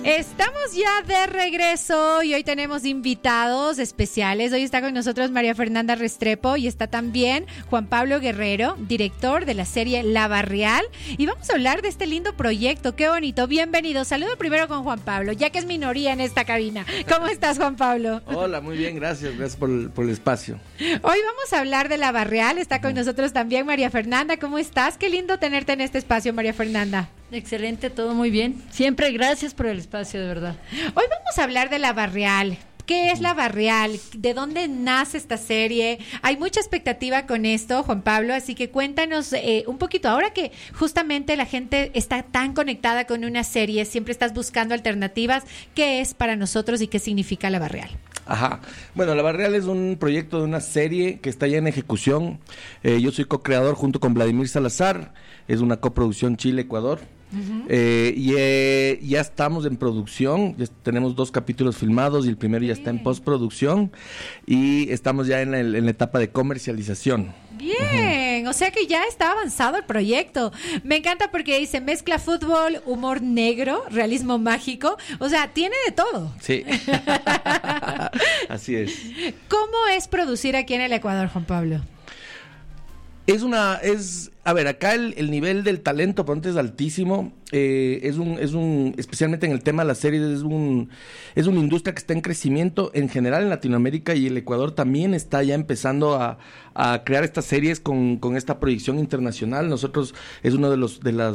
Estamos ya de regreso y hoy tenemos invitados especiales. Hoy está con nosotros María Fernanda Restrepo y está también Juan Pablo Guerrero, director de la serie La Barrial. Y vamos a hablar de este lindo proyecto. ¡Qué bonito! Bienvenido. Saludo primero con Juan Pablo, ya que es minoría en esta cabina. ¿Cómo estás, Juan Pablo? Hola, muy bien, gracias. Gracias por el espacio. Hoy vamos a hablar de La Barrial. Está con nosotros también María Fernanda. ¿Cómo estás? Qué lindo tenerte en este espacio, María Fernanda. Excelente, todo muy bien. Siempre gracias por el espacio, de verdad. Hoy vamos a hablar de La Barrial. ¿Qué es La Barrial? ¿De dónde nace esta serie? Hay mucha expectativa con esto, Juan Pablo, así que cuéntanos un poquito. Ahora que justamente la gente está tan conectada con una serie, siempre estás buscando alternativas. ¿Qué es para nosotros y qué significa La Barrial? Ajá. Bueno, La Barrial es un proyecto de una serie que está ya en ejecución. Yo soy co-creador junto con Vladimir Salazar. Es una coproducción Chile-Ecuador. Uh-huh. Ya estamos en producción, ya tenemos 2 capítulos filmados y el primero ya está en postproducción y estamos ya en la etapa de comercialización. Bien, o sea que ya está avanzado el proyecto. Me encanta porque dice mezcla fútbol, humor negro, realismo mágico, o sea, tiene de todo. Sí. Así es. ¿Cómo es producir aquí en el Ecuador, Juan Pablo? A ver, acá el nivel del talento pronto es altísimo. Especialmente en el tema de las series, es una industria que está en crecimiento en general en Latinoamérica, y el Ecuador también está ya empezando a crear estas series con esta proyección internacional. Nosotros es uno de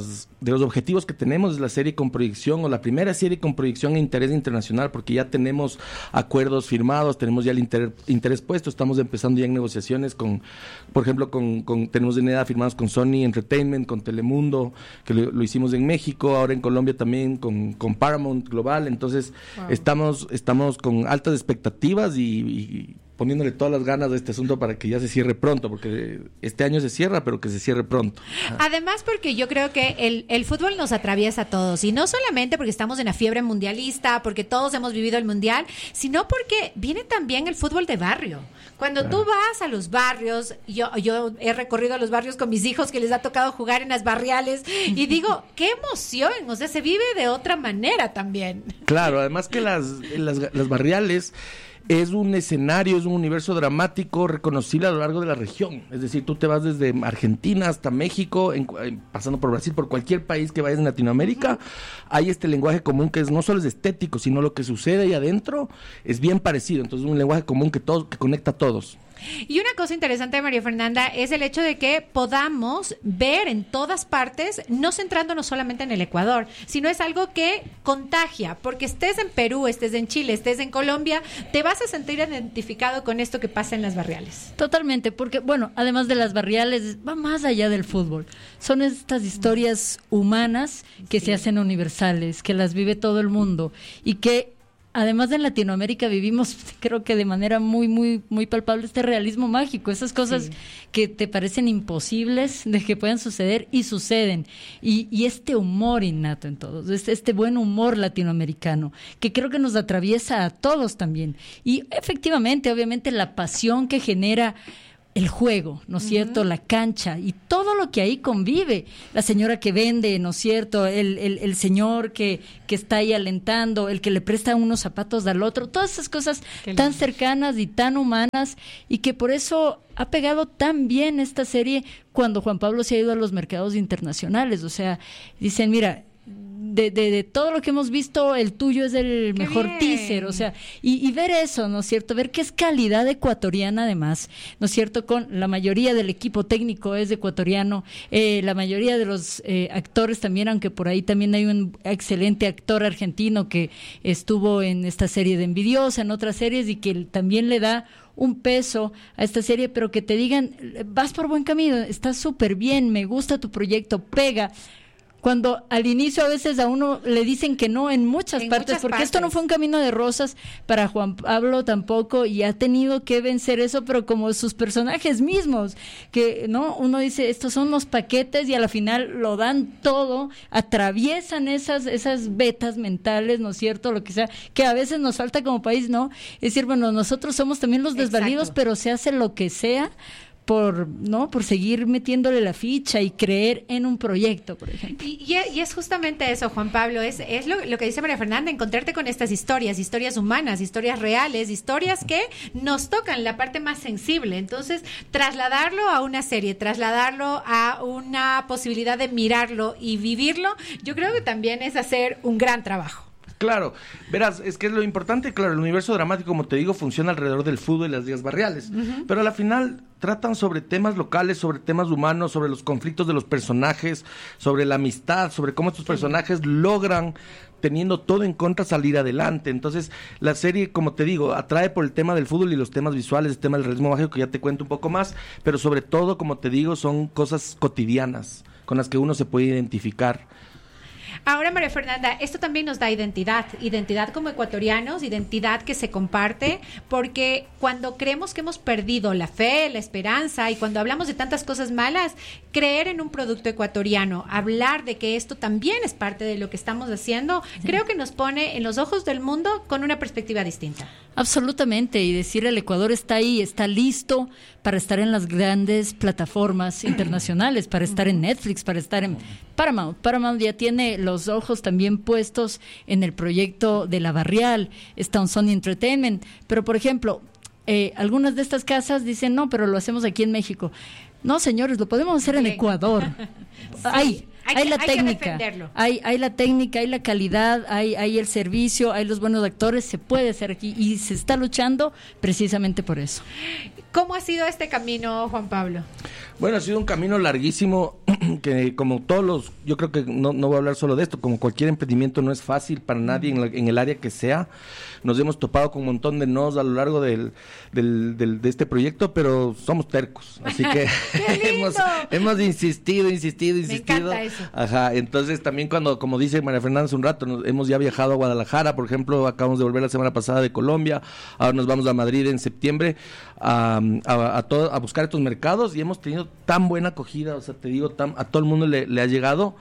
los objetivos que tenemos, es la serie con proyección, o la primera serie con proyección e interés internacional, porque ya tenemos acuerdos firmados, tenemos ya el interés puesto, estamos empezando ya en negociaciones por ejemplo, tenemos de firmados con Sony Entertainment, con Telemundo, que lo hicimos en México, ahora en Colombia también con Paramount Global. Entonces wow, estamos con altas expectativas y poniéndole todas las ganas a este asunto para que ya se cierre pronto, porque este año se cierra, pero que se cierre pronto. Además, porque yo creo que el fútbol nos atraviesa a todos, y no solamente porque estamos en la fiebre mundialista, porque todos hemos vivido el mundial, sino porque viene también el fútbol de barrio. Cuando tú vas a los barrios, yo he recorrido los barrios con mis hijos que les ha tocado jugar en las barriales, y digo, qué emoción, o sea, se vive de otra manera también. Claro, además que las barriales es un escenario, es un universo dramático reconocible a lo largo de la región. Es decir, tú te vas desde Argentina hasta México, pasando por Brasil, por cualquier país que vayas en Latinoamérica, hay este lenguaje común que no solo es estético, sino lo que sucede ahí adentro es bien parecido. Entonces es un lenguaje común que conecta a todos. Y una cosa interesante, María Fernanda, es el hecho de que podamos ver en todas partes, no centrándonos solamente en el Ecuador, sino es algo que contagia, porque estés en Perú, estés en Chile, estés en Colombia, te vas a sentir identificado con esto que pasa en las barriales. Totalmente, porque bueno, además de las barriales, va más allá del fútbol. Son estas historias humanas que se hacen universales, que las vive todo el mundo, y que además de en Latinoamérica vivimos, creo que de manera muy, muy, muy palpable, este realismo mágico, esas cosas que te parecen imposibles de que puedan suceder y suceden. Y este humor innato en todos, este buen humor latinoamericano, que creo que nos atraviesa a todos también. Y efectivamente, obviamente, la pasión que genera el juego, ¿no es cierto? La cancha y todo lo que ahí convive. La señora que vende, ¿no es cierto? El señor que está ahí alentando, el que le presta unos zapatos al otro. Todas esas cosas tan cercanas y tan humanas, y que por eso ha pegado tan bien esta serie cuando Juan Pablo se ha ido a los mercados internacionales. O sea, dicen, mira, de todo lo que hemos visto, el tuyo es el ¡qué mejor bien! Teaser, o sea, y ver eso, ¿no es cierto? Ver que es calidad ecuatoriana además, ¿no es cierto? Con la mayoría del equipo técnico es ecuatoriano, la mayoría de los actores también, aunque por ahí también hay un excelente actor argentino que estuvo en esta serie de Envidiosa, en otras series, y que también le da un peso a esta serie, pero que te digan, vas por buen camino, estás súper bien, me gusta tu proyecto, pega. Cuando al inicio a veces a uno le dicen que no en muchas partes, porque esto no fue un camino de rosas para Juan Pablo tampoco, y ha tenido que vencer eso, pero como sus personajes mismos, que no, uno dice, estos son los paquetes, y a la final lo dan todo, atraviesan esas vetas mentales, ¿no es cierto? Lo que sea, que a veces nos falta como país, ¿no? Es decir, bueno, nosotros somos también los desvalidos, pero se hace lo que sea por seguir metiéndole la ficha y creer en un proyecto, por ejemplo. Y es justamente eso, Juan Pablo, es lo que dice María Fernanda, encontrarte con estas historias humanas, historias reales, historias que nos tocan la parte más sensible. Entonces, trasladarlo a una serie, trasladarlo a una posibilidad de mirarlo y vivirlo, yo creo que también es hacer un gran trabajo. Claro, verás, es que es lo importante, claro, el universo dramático, como te digo, funciona alrededor del fútbol y las ligas barriales, pero a la final tratan sobre temas locales, sobre temas humanos, sobre los conflictos de los personajes, sobre la amistad, sobre cómo estos personajes logran, teniendo todo en contra, salir adelante. Entonces, la serie, como te digo, atrae por el tema del fútbol y los temas visuales, el tema del realismo mágico, que ya te cuento un poco más, pero sobre todo, como te digo, son cosas cotidianas con las que uno se puede identificar. Ahora, María Fernanda, esto también nos da identidad como ecuatorianos, identidad que se comparte, porque cuando creemos que hemos perdido la fe, la esperanza, y cuando hablamos de tantas cosas malas, creer en un producto ecuatoriano, hablar de que esto también es parte de lo que estamos haciendo, creo que nos pone en los ojos del mundo con una perspectiva distinta. Absolutamente, y decir el Ecuador está ahí, está listo para estar en las grandes plataformas internacionales, para estar en Netflix, para estar en Paramount. Paramount ya tiene los ojos también puestos en el proyecto de La Barrial, está un Sony Entertainment, pero por ejemplo, algunas de estas casas dicen, no, pero lo hacemos aquí en México. No, señores, lo podemos hacer en Ecuador. Sí. Hay la técnica, hay la técnica, hay la calidad, hay el servicio, hay los buenos actores, se puede hacer aquí y se está luchando precisamente por eso. ¿Cómo ha sido este camino, Juan Pablo? Bueno, ha sido un camino larguísimo que como todos los, yo creo que no voy a hablar solo de esto, como cualquier emprendimiento no es fácil para nadie en el área que sea. Nos hemos topado con un montón de nos a lo largo de este proyecto, pero somos tercos, así que hemos insistido. Me encanta eso. Ajá, entonces también como dice María Fernanda hace un rato, hemos ya viajado a Guadalajara, por ejemplo, acabamos de volver la semana pasada de Colombia, ahora nos vamos a Madrid en septiembre a buscar estos mercados y hemos tenido tan buena acogida, o sea, te digo, a todo el mundo le ha llegado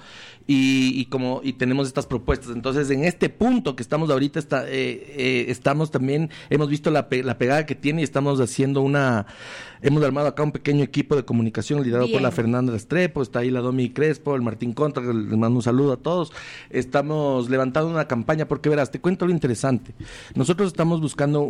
y tenemos estas propuestas. Entonces, en este punto que estamos ahorita, estamos también, hemos visto la pegada que tiene y estamos haciendo hemos armado acá un pequeño equipo de comunicación liderado por la Fernanda Restrepo, está ahí la Domi Crespo, el Martín Contra, les mando un saludo a todos. Estamos levantando una campaña porque verás, te cuento lo interesante. Nosotros estamos buscando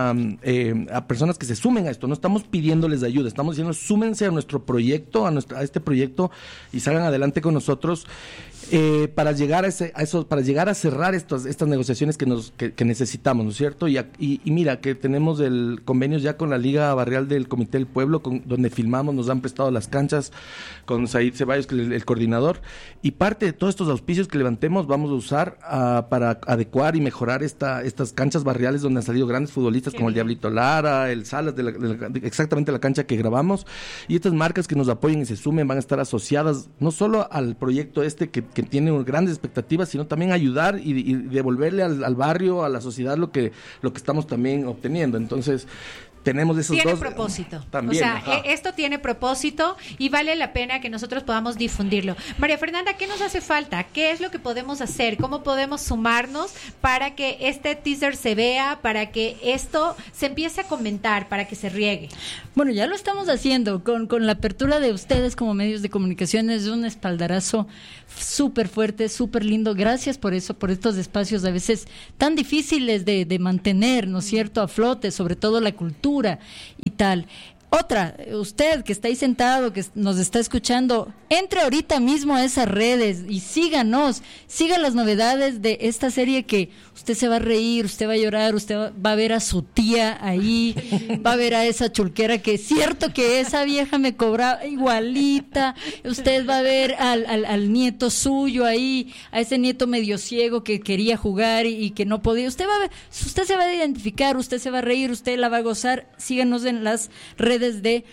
a personas que se sumen a esto, no estamos pidiéndoles ayuda, estamos diciendo súmense a nuestro proyecto, a este proyecto y salgan adelante con nosotros. Para llegar a cerrar estas negociaciones que necesitamos, ¿no es cierto? Y mira, que tenemos el convenio ya con la Liga Barrial del Comité del Pueblo, donde filmamos, nos han prestado las canchas con Said Ceballos, que es el coordinador, y parte de todos estos auspicios que levantemos vamos a usar para adecuar y mejorar estas canchas barriales donde han salido grandes futbolistas como el Diablito Lara, el Salas, exactamente la cancha que grabamos, y estas marcas que nos apoyen y se sumen van a estar asociadas no solo al proyecto que tiene grandes expectativas, sino también ayudar y devolverle al barrio, a la sociedad lo que estamos también obteniendo. Entonces, tenemos esos tiene dos. Tiene propósito. También, o sea, esto tiene propósito y vale la pena que nosotros podamos difundirlo. María Fernanda, ¿qué nos hace falta? ¿Qué es lo que podemos hacer? ¿Cómo podemos sumarnos para que este teaser se vea, para que esto se empiece a comentar, para que se riegue? Bueno, ya lo estamos haciendo con la apertura de ustedes como medios de comunicación. Es un espaldarazo súper fuerte, súper lindo. Gracias por eso, por estos espacios a veces tan difíciles de mantener, ¿no es cierto?, a flote, sobre todo la cultura y tal. Otra, usted que está ahí sentado, que nos está escuchando, entre ahorita mismo a esas redes y síganos, siga las novedades de esta serie que usted se va a reír, usted va a llorar, usted va a ver a su tía ahí, va a ver a esa chulquera que es cierto que esa vieja me cobraba igualita, usted va a ver al nieto suyo ahí, a ese nieto medio ciego que quería jugar y que no podía, usted se va a identificar, usted se va a reír, usted la va a gozar. Síganos en las redes de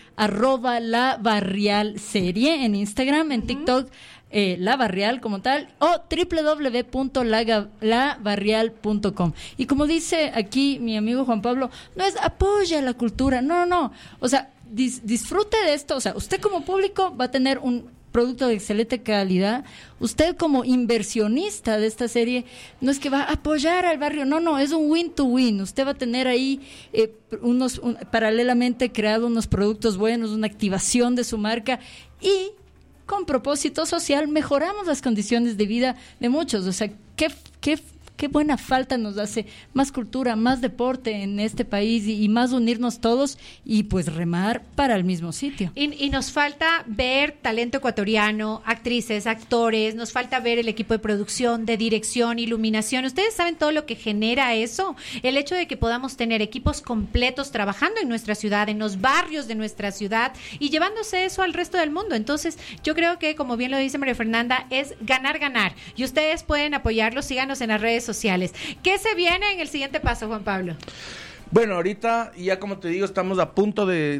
@labarrialserie en Instagram, en TikTok, La Barrial como tal, o www.labarrial.com. Y como dice aquí mi amigo Juan Pablo, no es apoya la cultura, no, o sea, disfrute de esto, o sea, usted como público va a tener producto de excelente calidad, usted como inversionista de esta serie, no es que va a apoyar al barrio, no, es un win to win. Usted va a tener ahí paralelamente creado unos productos buenos, una activación de su marca y con propósito social mejoramos las condiciones de vida de muchos. O sea, qué buena falta nos hace más cultura, más deporte en este país y más unirnos todos y pues remar para el mismo sitio. Y nos falta ver talento ecuatoriano, actrices, actores, nos falta ver el equipo de producción, de dirección, iluminación. ¿Ustedes saben todo lo que genera eso? El hecho de que podamos tener equipos completos trabajando en nuestra ciudad, en los barrios de nuestra ciudad y llevándose eso al resto del mundo. Entonces, yo creo que, como bien lo dice María Fernanda, es ganar, ganar. Y ustedes pueden apoyarlos, síganos en las redes sociales. ¿Qué se viene en el siguiente paso, Juan Pablo? Bueno, ahorita ya como te digo, estamos a punto de